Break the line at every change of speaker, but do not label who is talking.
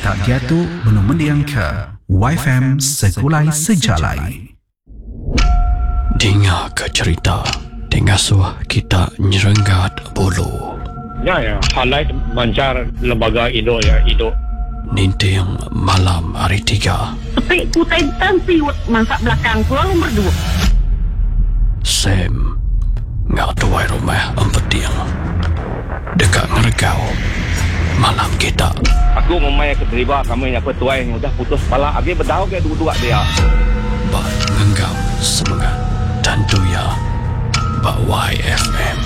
tak jatuh belum mendiang ke YFM Sekulai Sejalai.
Dengar ke cerita Dengar suah kita nyerenggat bulu.
Ya, highlight mancar lembaga Indo ya, Indo.
Ninting malam hari 3.
Tapi ku tentan siwet masak belakang ku lalu berdua.
Sam ngak tuai rumah empetiang dekat ngeregau malam kita.
Aku memang keterlibat kami yang petuai yang udah putus kepala. Habis berdau ke dua-dua dia.
Bak ngenggam semangat dan doya bak YFM.